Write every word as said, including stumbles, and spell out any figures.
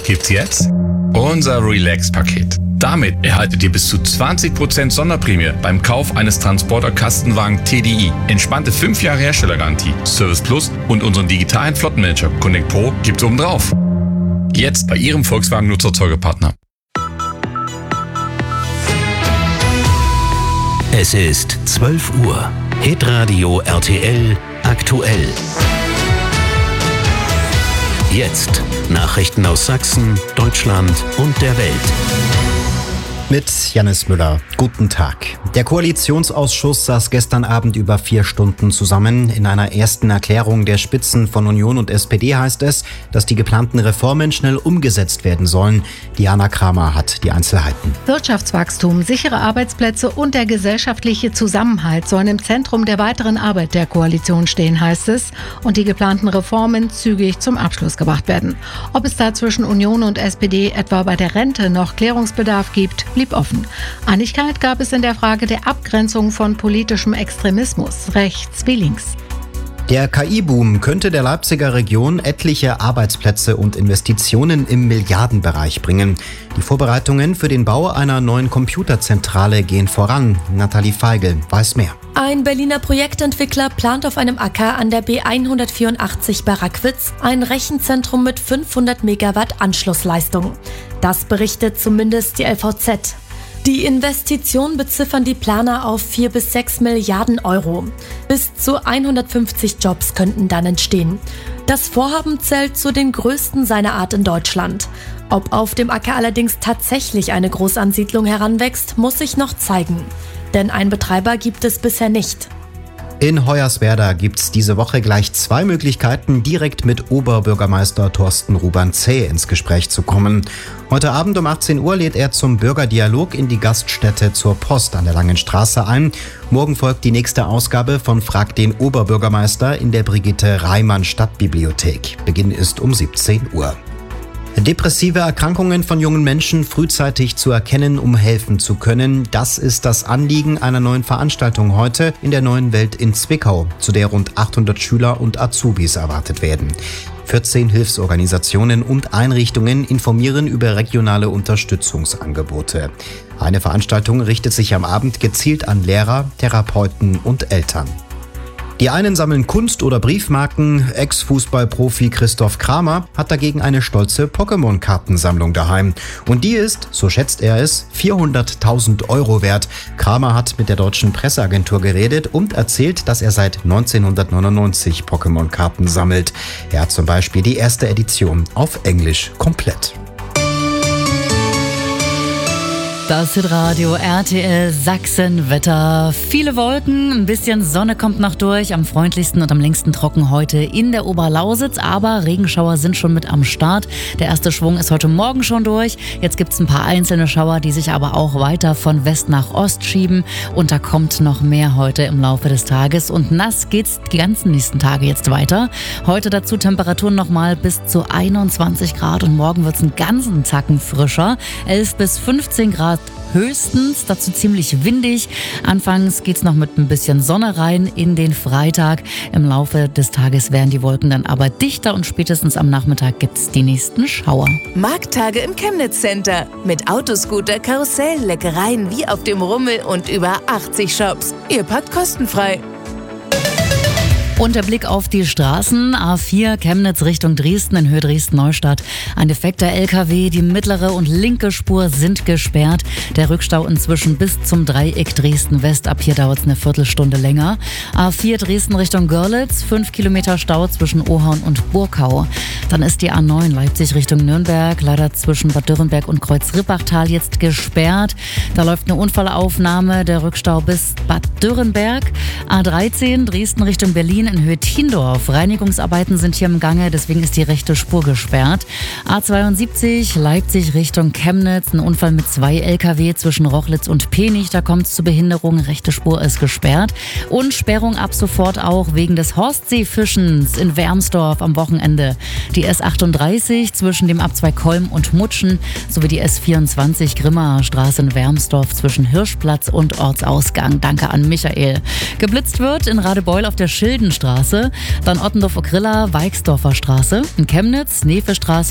gibt's jetzt? Unser Relax-Paket. Damit erhaltet ihr bis zu zwanzig Prozent Sonderprämie beim Kauf eines Transporter-Kastenwagen T D I. Entspannte fünf Jahre Herstellergarantie, Service Plus und unseren digitalen Flottenmanager Connect Pro gibt's obendrauf. Jetzt bei Ihrem Volkswagen-Nutzerzeugepartner. Es ist zwölf Uhr. Hitradio R T L aktuell. Jetzt Nachrichten aus Sachsen, Deutschland und der Welt. Mit Jannis Müller. Guten Tag. Der Koalitionsausschuss saß gestern Abend über vier Stunden zusammen. In einer ersten Erklärung der Spitzen von Union und S P D heißt es, dass die geplanten Reformen schnell umgesetzt werden sollen. Diana Kramer hat die Einzelheiten. Wirtschaftswachstum, sichere Arbeitsplätze und der gesellschaftliche Zusammenhalt sollen im Zentrum der weiteren Arbeit der Koalition stehen, heißt es. Und die geplanten Reformen zügig zum Abschluss gebracht werden. Ob es da zwischen Union und S P D etwa bei der Rente noch Klärungsbedarf gibt, blieb offen. Einigkeit gab es in der Frage der Abgrenzung von politischem Extremismus, rechts wie links. Der K I-Boom könnte der Leipziger Region etliche Arbeitsplätze und Investitionen im Milliardenbereich bringen. Die Vorbereitungen für den Bau einer neuen Computerzentrale gehen voran. Nathalie Feigl weiß mehr. Ein Berliner Projektentwickler plant auf einem Acker an der B hundertvierundachtzig bei Rackwitz ein Rechenzentrum mit fünfhundert Megawatt Anschlussleistung. Das berichtet zumindest die L V Z. Die Investition beziffern die Planer auf vier bis sechs Milliarden Euro. Bis zu hundertfünfzig Jobs könnten dann entstehen. Das Vorhaben zählt zu den größten seiner Art in Deutschland. Ob auf dem Acker allerdings tatsächlich eine Großansiedlung heranwächst, muss sich noch zeigen. Denn einen Betreiber gibt es bisher nicht. In Hoyerswerda gibt's diese Woche gleich zwei Möglichkeiten, direkt mit Oberbürgermeister Thorsten Ruban-Zäh ins Gespräch zu kommen. Heute Abend um achtzehn Uhr lädt er zum Bürgerdialog in die Gaststätte zur Post an der Langen Straße ein. Morgen folgt die nächste Ausgabe von Frag den Oberbürgermeister in der Brigitte Reimann Stadtbibliothek. Beginn ist um siebzehn Uhr. Depressive Erkrankungen von jungen Menschen frühzeitig zu erkennen, um helfen zu können. Das ist das Anliegen einer neuen Veranstaltung heute in der Neuen Welt in Zwickau, zu der rund achthundert Schüler und Azubis erwartet werden. vierzehn Hilfsorganisationen und Einrichtungen informieren über regionale Unterstützungsangebote. Eine Veranstaltung richtet sich am Abend gezielt an Lehrer, Therapeuten und Eltern. Die einen sammeln Kunst- oder Briefmarken. Ex-Fußballprofi Christoph Kramer hat dagegen eine stolze Pokémon-Kartensammlung daheim. Und die ist, so schätzt er es, vierhunderttausend Euro wert. Kramer hat mit der deutschen Presseagentur geredet und erzählt, dass er seit neunzehnhundertneunundneunzig Pokémon-Karten sammelt. Er hat zum Beispiel die erste Edition auf Englisch komplett. Das Hitradio R T L Sachsen-Wetter. Viele Wolken, ein bisschen Sonne kommt noch durch. Am freundlichsten und am längsten trocken heute in der Oberlausitz. Aber Regenschauer sind schon mit am Start. Der erste Schwung ist heute Morgen schon durch. Jetzt gibt es ein paar einzelne Schauer, die sich aber auch weiter von West nach Ost schieben. Und da kommt noch mehr heute im Laufe des Tages. Und nass geht's die ganzen nächsten Tage jetzt weiter. Heute dazu Temperaturen nochmal bis zu einundzwanzig Grad. Und morgen wird es einen ganzen Zacken frischer. elf bis fünfzehn Grad höchstens, dazu ziemlich windig. Anfangs geht's noch mit ein bisschen Sonne rein in den Freitag. Im Laufe des Tages werden die Wolken dann aber dichter und spätestens am Nachmittag gibt's die nächsten Schauer. Markttage im Chemnitz Center. Mit Autoscooter, Karussell, Leckereien wie auf dem Rummel und über achtzig Shops. Ihr packt kostenfrei. Und der Blick auf die Straßen. A vier Chemnitz Richtung Dresden in Höhe Dresden-Neustadt. Ein defekter L K W, die mittlere und linke Spur sind gesperrt. Der Rückstau inzwischen bis zum Dreieck Dresden-West. Ab hier dauert es eine Viertelstunde länger. A vier Dresden Richtung Görlitz. Fünf Kilometer Stau zwischen Ohorn und Burkau. Dann ist die A neun Leipzig Richtung Nürnberg. Leider zwischen Bad Dürrenberg und Kreuz-Rippachtal jetzt gesperrt. Da läuft eine Unfallaufnahme. Der Rückstau bis Bad Dürrenberg. A dreizehn Dresden Richtung Berlin in Höhe Thiendorf. Reinigungsarbeiten sind hier im Gange, deswegen ist die rechte Spur gesperrt. A zweiundsiebzig Leipzig Richtung Chemnitz. Ein Unfall mit zwei L K W zwischen Rochlitz und Penich. Da kommt es zu Behinderungen. Rechte Spur ist gesperrt. Und Sperrung ab sofort auch wegen des Horstseefischens in Wermsdorf am Wochenende. Die S achtunddreißig zwischen dem Abzweig Kolm und Mutschen sowie die S vierundzwanzig Grimmaer Straße in Wermsdorf zwischen Hirschplatz und Ortsausgang. Danke an Michael. Geblitzt wird in Radebeul auf der Schildenstraße, dann Ottendorf-Okrilla, Weixdorfer Straße, in Chemnitz, Nevestraße